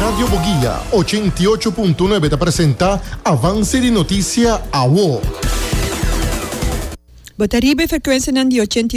Radio Boguía 88.9 te presenta Avance de Noticia AWO. Botaribe frecuencia Nandi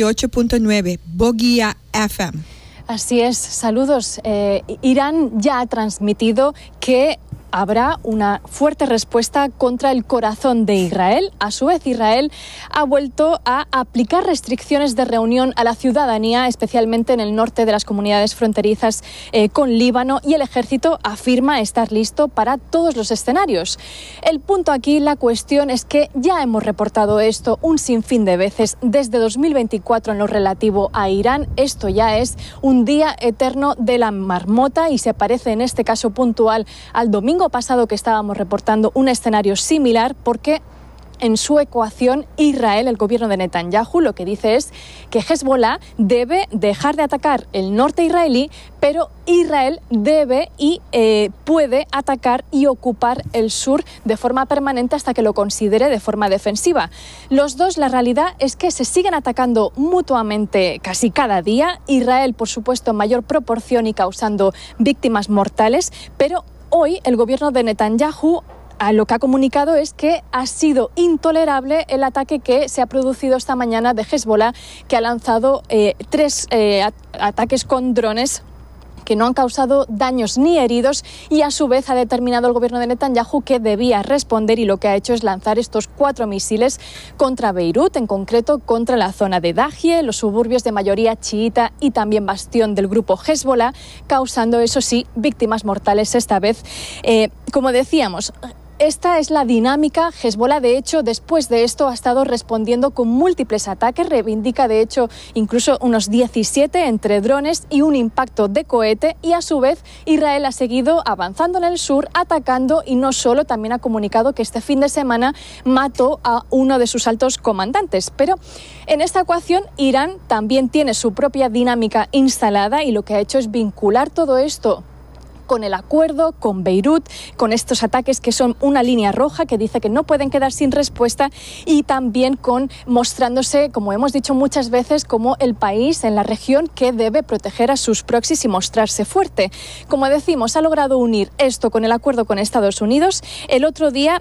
88.9 Boguía FM. Así es, saludos. Irán ya ha transmitido que habrá una fuerte respuesta contra el corazón de Israel. A su vez, Israel ha vuelto a aplicar restricciones de reunión a la ciudadanía, especialmente en el norte de las comunidades fronterizas con Líbano, y el ejército afirma estar listo para todos los escenarios. El punto aquí, la cuestión es que ya hemos reportado esto un sinfín de veces desde 2024 en lo relativo a Irán. Esto ya es un día eterno de la marmota y se parece en este caso puntual al domingo pasado que estábamos reportando un escenario similar, porque en su ecuación Israel, el gobierno de Netanyahu, lo que dice es que Hezbollah debe dejar de atacar el norte israelí, pero Israel debe y puede atacar y ocupar el sur de forma permanente hasta que lo considere de forma defensiva. Los dos, la realidad es que se siguen atacando mutuamente casi cada día. Israel, por supuesto, en mayor proporción y causando víctimas mortales, pero hoy el gobierno de Netanyahu lo que ha comunicado es que ha sido intolerable el ataque que se ha producido esta mañana de Hezbollah, que ha lanzado tres ataques con drones que no han causado daños ni heridos, y a su vez ha determinado el gobierno de Netanyahu que debía responder, y lo que ha hecho es lanzar estos 4 misiles contra Beirut, en concreto contra la zona de Dahie, los suburbios de mayoría chiita y también bastión del grupo Hezbollah, causando, eso sí, víctimas mortales esta vez. Como decíamos, esta es la dinámica. Hezbollah, de hecho, después de esto ha estado respondiendo con múltiples ataques. Reivindica, de hecho, incluso unos 17 entre drones y un impacto de cohete. Y a su vez, Israel ha seguido avanzando en el sur, atacando, y no solo, también ha comunicado que este fin de semana mató a uno de sus altos comandantes. Pero en esta ecuación, Irán también tiene su propia dinámica instalada, y lo que ha hecho es vincular todo esto con el acuerdo con Beirut, con estos ataques que son una línea roja que dice que no pueden quedar sin respuesta, y también con mostrándose, como hemos dicho muchas veces, como el país en la región que debe proteger a sus proxies y mostrarse fuerte. Como decimos, ha logrado unir esto con el acuerdo con Estados Unidos. El otro día,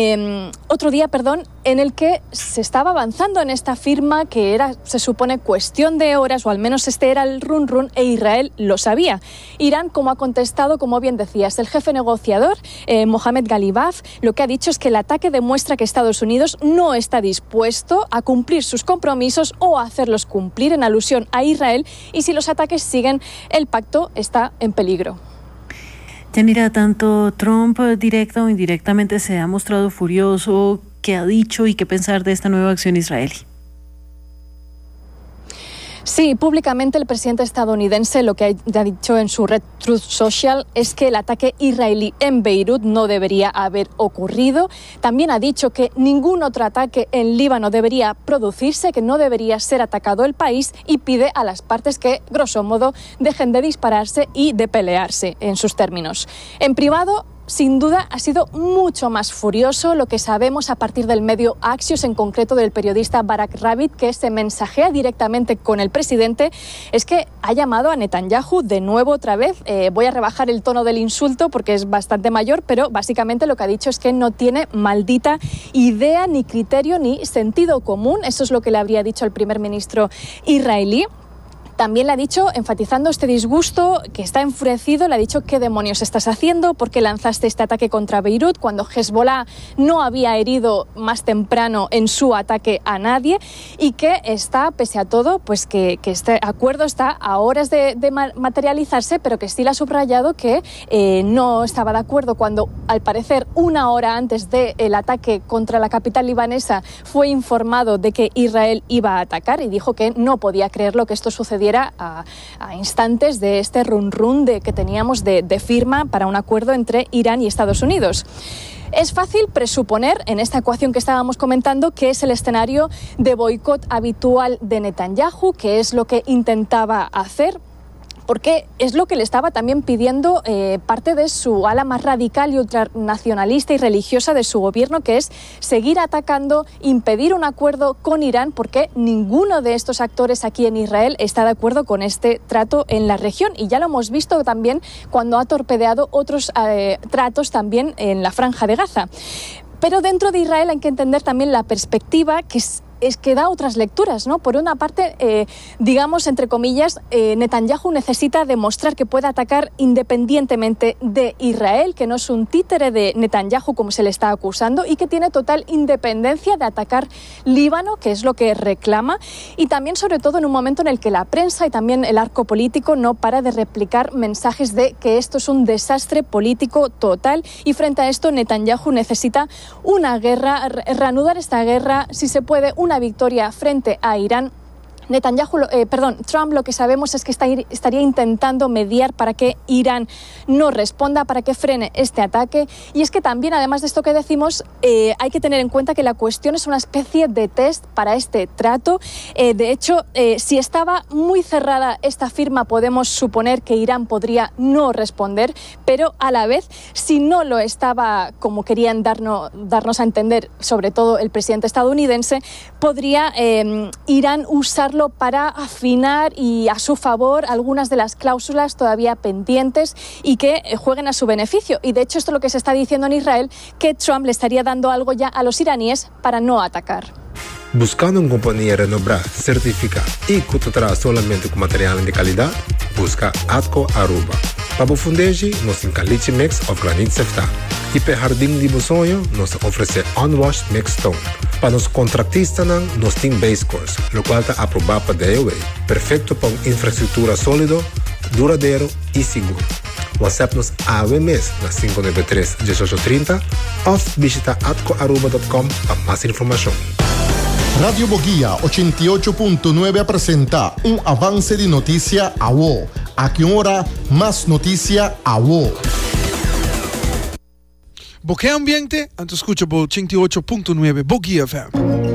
en el que se estaba avanzando en esta firma, que era, se supone, cuestión de horas, o al menos este era el run, e Israel lo sabía. Irán, como ha contestado, como bien decías, el jefe negociador, Mohamed Ghalibaf, lo que ha dicho es que el ataque demuestra que Estados Unidos no está dispuesto a cumplir sus compromisos o a hacerlos cumplir, en alusión a Israel, y si los ataques siguen, el pacto está en peligro. Yanira, tanto Trump directa o indirectamente se ha mostrado furioso. ¿Qué ha dicho y qué pensar de esta nueva acción israelí? Sí, públicamente el presidente estadounidense lo que ha dicho en su red Truth Social es que el ataque israelí en Beirut no debería haber ocurrido. También ha dicho que ningún otro ataque en Líbano debería producirse, que no debería ser atacado el país, y pide a las partes que, grosso modo, dejen de dispararse y de pelearse, en sus términos. En privado, sin duda, ha sido mucho más furioso. Lo que sabemos a partir del medio Axios, en concreto del periodista Barak Rabin, que se mensajea directamente con el presidente, es que ha llamado a Netanyahu de nuevo otra vez. Voy a rebajar el tono del insulto porque es bastante mayor, pero básicamente lo que ha dicho es que no tiene maldita idea, ni criterio, ni sentido común. Eso es lo que le habría dicho al primer ministro israelí. También le ha dicho, enfatizando este disgusto, que está enfurecido, le ha dicho: ¿qué demonios estás haciendo? ¿Por qué lanzaste este ataque contra Beirut cuando Hezbollah no había herido más temprano en su ataque a nadie? Y que está, pese a todo, pues que este acuerdo está a horas de materializarse, pero que sí le ha subrayado que no estaba de acuerdo cuando, al parecer, una hora antes del ataque contra la capital libanesa, fue informado de que Israel iba a atacar, y dijo que no podía creerlo, que esto sucediera a instantes de este run que teníamos de firma para un acuerdo entre Irán y Estados Unidos. Es fácil presuponer, en esta ecuación que estábamos comentando, que es el escenario de boicot habitual de Netanyahu, que es lo que intentaba hacer porque es lo que le estaba también pidiendo parte de su ala más radical y ultranacionalista y religiosa de su gobierno, que es seguir atacando, impedir un acuerdo con Irán, porque ninguno de estos actores aquí en Israel está de acuerdo con este trato en la región, y ya lo hemos visto también cuando ha torpedeado otros tratos también en la Franja de Gaza. Pero dentro de Israel hay que entender también la perspectiva es que da otras lecturas, ¿no? Por una parte, digamos, entre comillas, Netanyahu necesita demostrar que puede atacar independientemente de Israel, que no es un títere de Netanyahu como se le está acusando, y que tiene total independencia de atacar Líbano, que es lo que reclama, y también, sobre todo, en un momento en el que la prensa y también el arco político no para de replicar mensajes de que esto es un desastre político total, y frente a esto Netanyahu necesita una guerra, reanudar esta guerra, si se puede, una victoria frente a Irán. Trump, lo que sabemos es que estaría intentando mediar para que Irán no responda, para que frene este ataque. Y es que también, además de esto que decimos, hay que tener en cuenta que la cuestión es una especie de test para este trato. De hecho, si estaba muy cerrada esta firma, podemos suponer que Irán podría no responder, pero a la vez, si no lo estaba, como querían darnos a entender, sobre todo el presidente estadounidense, podría Irán usarlo para afinar y a su favor algunas de las cláusulas todavía pendientes y que jueguen a su beneficio. Y de hecho esto es lo que se está diciendo en Israel, que Trump le estaría dando algo ya a los iraníes para no atacar. Buscando una compañía renombrada, certificada y que te trae solamente con material de calidad, busca Atco Aruba. Para fundeji, nos encalite mix of granite sefta. E para jardim de sonho, nos oferece unwashed mixed stone. Para os contratistas, nos tem base course, o qual está aprovado para DOA. Perfeito para uma infraestrutura sólida, duradouro e seguro. WhatsApp-nos AWMS na 593-1830 ou visita atcoaruba.com para mais informação. Radio Boguía 88.9 presenta un avance de noticia a vos. A qué hora más noticia a vos. Bokeh Ambiente, antes escucha por 88.9 Boguía FM.